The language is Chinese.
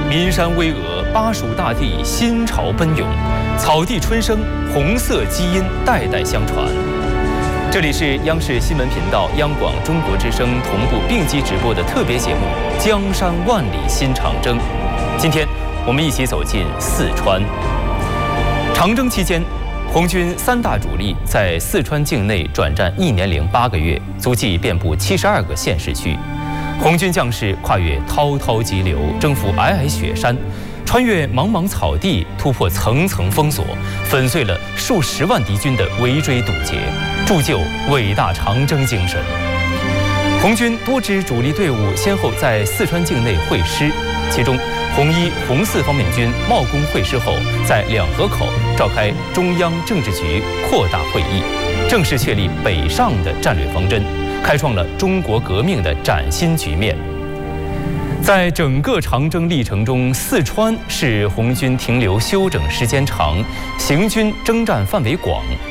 岷山巍峨，巴蜀大地新潮奔涌，草地春生，红色基因代代相传。这里是央视新闻频道、央广中国之声同步并机直播的特别节目《江山万里新长征》。今天我们一起走进四川。长征期间，红军3大主力在四川境内转战1年零8个月，足迹遍布72个县市区。红军将士跨越滔滔急流，征服皑皑雪山，穿越茫茫草地，突破层层封锁，粉碎了数十万敌军的围追堵截，铸就伟大长征精神。红军多支主力队伍先后在四川境内会师，其中红1、红4方面军茂功会师后，在两河口召开中央政治局扩大会议，正式确立北上的战略方针，开创了中国革命的崭新局面。在整个长征历程中，四川是红军停留休整时间长、行军征战范围广、